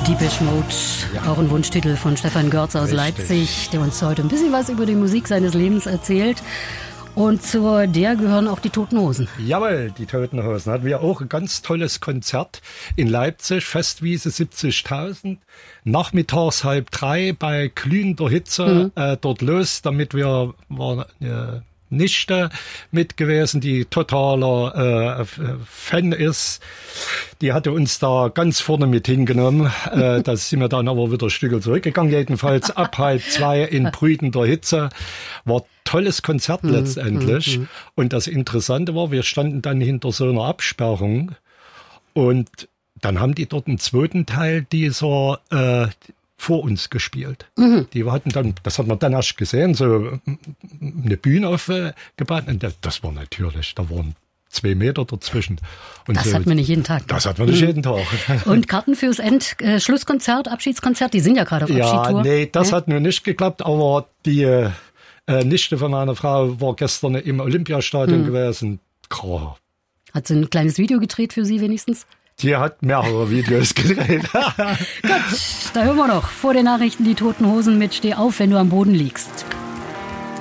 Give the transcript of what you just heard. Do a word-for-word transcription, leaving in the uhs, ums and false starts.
Depeche Mode, ja. Auch ein Wunschtitel von Stefan Görz aus Richtig. Leipzig, der uns heute ein bisschen was über die Musik seines Lebens erzählt. Und zu der gehören auch die Toten Hosen. Jawohl, die Toten Hosen. Hatten wir auch ein ganz tolles Konzert in Leipzig, Festwiese siebzigtausend. Nachmittags halb drei bei glühender Hitze mhm. äh, dort los, damit wir waren, äh, Nichte mit gewesen, die totaler äh, Fan ist. Die hatte uns da ganz vorne mit hingenommen. äh, da sind wir dann aber wieder ein Stück zurückgegangen. Jedenfalls ab halb zwei in brütender Hitze. War tolles Konzert mm, letztendlich. Mm, mm. Und das Interessante war, wir standen dann hinter so einer Absperrung und dann haben die dort einen zweiten Teil dieser äh, vor uns gespielt. Mhm. Die hatten dann, das hat man dann erst gesehen, so eine Bühne aufgebaut. Und das war natürlich, da waren zwei Meter dazwischen. Und das so, hat man nicht jeden Tag. Das hat man nicht mhm. jeden Tag. Und Karten fürs End, äh, Schlusskonzert, Abschiedskonzert, die sind ja gerade auf Abschiedstour. Ja, nee, das ja? hat mir nicht geklappt, aber die äh, Nichte von meiner Frau war gestern im Olympiastadion mhm. gewesen. Grau. Hat sie ein kleines Video gedreht für Sie wenigstens? Die hat mehrere Videos gedreht. Gut, da hören wir noch vor den Nachrichten die Toten Hosen mit Steh auf, wenn du am Boden liegst.